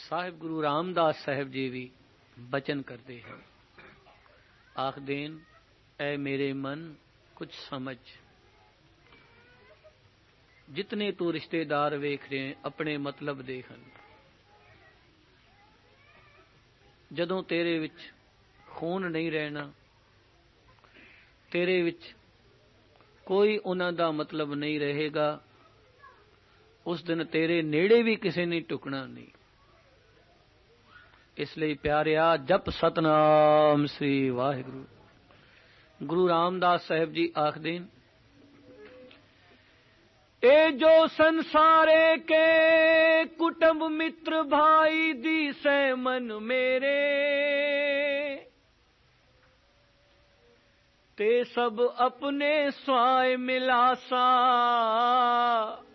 साहिब गुरु रामदास साहिब जी भी बचन करते हैं, आख देन ऐ मेरे मन कुछ समझ। जितने तू रिश्तेदार वेख रहे अपने मतलब देखन, जदों तेरे विच खून नहीं रहना, तेरे विच कोई उन्हां दा मतलब नहीं रहेगा, उस दिन तेरे नेड़े भी किसी ने टुकना नहीं। इसलिए प्यारिया जप सतनाम श्री वाहिगुरु। गुरु रामदास साहिब जी आख देन, ए जो संसारे के कुटुंब मित्र भाई दी से मन मेरे, ते सब अपने स्वाय मिलासा,